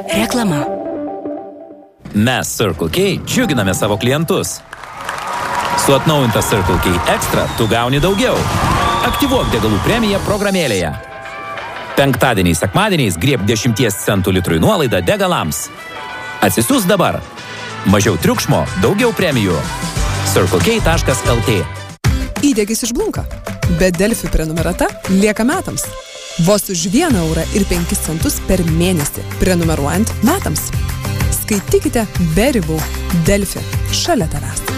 Reklama. Mes Circle K džiuginame savo klientus. Su atnaujinta Circle K Extra tu gauni daugiau. Aktyvuok degalų premiją programėlėje. Penktadieniais, sekmadieniais grieb 10 centų litrui nuolaidą degalams. Atsisiųs dabar. Mažiau triukšmo, daugiau premijų. CircleK.lt. Įdegis išblunka, bet Delfi prenumerata lieka metams. Vos už 1 eurą ir 5 centus per mėnesį, prenumeruojant metams. Skaitykite be ribų. Delfi šalia tavęs.